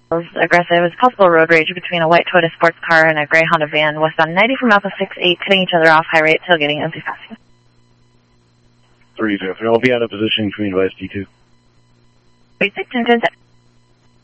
aggressive. It was possible road rage between a white Toyota sports car and a gray Honda van westbound 90 from Alpha 6-8, cutting each other off, high rate, tailgating, empty passing. 3-0. I'll be out of position. Can we advise D2? Wait, 6 10 10.